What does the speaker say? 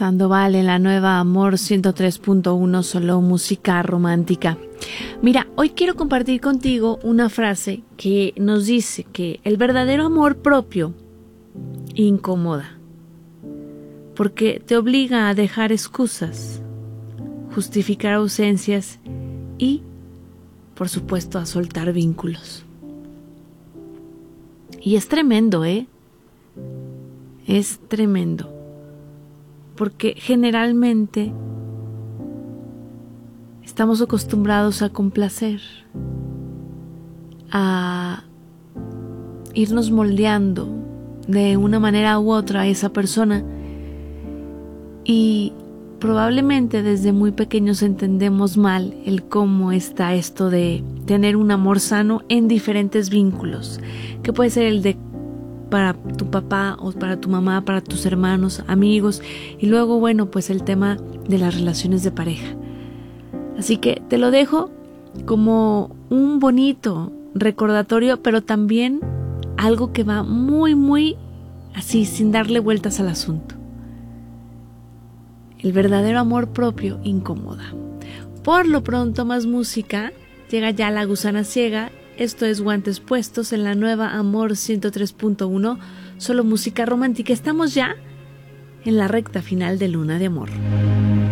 Sandoval en la nueva Amor 103.1, solo música romántica. Mira, hoy quiero compartir contigo una frase que nos dice que el verdadero amor propio incomoda, porque te obliga a dejar excusas, justificar ausencias y, por supuesto, a soltar vínculos. Y es tremendo, Es tremendo. Porque generalmente estamos acostumbrados a complacer, a irnos moldeando de una manera u otra a esa persona, y probablemente desde muy pequeños entendemos mal el cómo está esto de tener un amor sano en diferentes vínculos, que puede ser el de para tu papá o para tu mamá, para tus hermanos, amigos, y luego, bueno, pues el tema de las relaciones de pareja. Así que te lo dejo como un bonito recordatorio, pero también algo que va muy, muy así, sin darle vueltas al asunto. El verdadero amor propio incomoda. Por lo pronto, más música. Llega ya La Gusana Ciega. Esto es Guantes Puestos en la nueva Amor 103.1, solo música romántica. Estamos ya en la recta final de Luna de Amor.